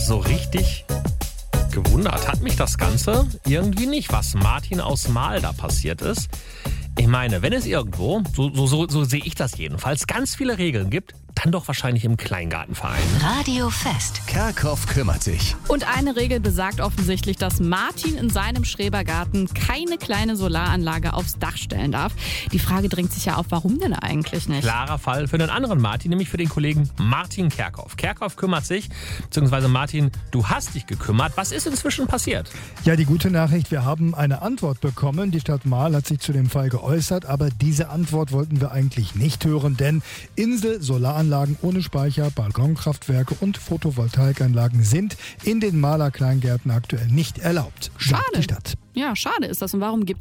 So richtig gewundert hat mich das Ganze irgendwie nicht, was Martin aus Mahl da passiert ist. Ich meine, wenn es irgendwo, so sehe ich das jedenfalls, ganz viele Regeln gibt, dann doch wahrscheinlich im Kleingartenverein. Radio Fest. Kerkhoff kümmert sich. Und eine Regel besagt offensichtlich, dass Martin in seinem Schrebergarten keine kleine Solaranlage aufs Dach stellen darf. Die Frage drängt sich ja auf, warum denn eigentlich nicht? Klarer Fall für einen anderen Martin, nämlich für den Kollegen Martin Kerkhoff. Kerkhoff kümmert sich, beziehungsweise Martin, du hast dich gekümmert. Was ist inzwischen passiert? Ja, die gute Nachricht, wir haben eine Antwort bekommen. Die Stadt Mahl hat sich zu dem Fall geäußert, aber diese Antwort wollten wir eigentlich nicht hören, denn Insel-Solaranlagen ohne Speicher, Ballonkraftwerke und Photovoltaikanlagen sind in den Mahler Kleingärten aktuell nicht erlaubt, sagt die Stadt. Ja, schade ist das. Und warum gibt